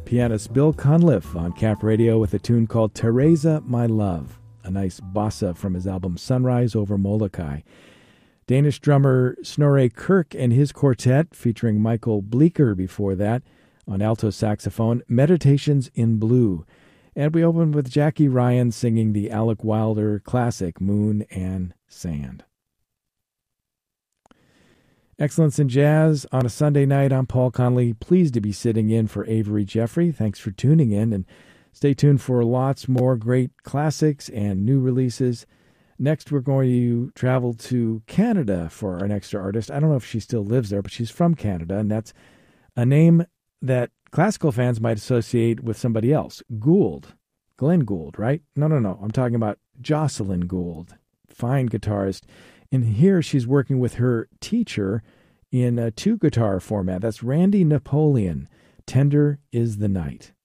pianist Bill Cunliffe on Cap Radio with a tune called Teresa, My Love, a nice bossa from his album Sunrise over Molokai. Danish drummer Snorre Kirk and his quartet, featuring Michael Bleeker before that, on alto saxophone, Meditations in Blue. And we opened with Jackie Ryan singing the Alec Wilder classic, Moon and Sand. Excellence in Jazz on a Sunday night. I'm Paul Connolly, pleased to be sitting in for Avery Jeffrey. Thanks for tuning in, and stay tuned for lots more great classics and new releases. Next, we're going to travel to Canada for our next artist. I don't know if she still lives there, but she's from Canada, and that's a name that classical fans might associate with somebody else. Gould. Glenn Gould, right? No. I'm talking about Jocelyn Gould, fine guitarist. And here she's working with her teacher in a two-guitar format. That's Randy Napoleon. Tender is the Night.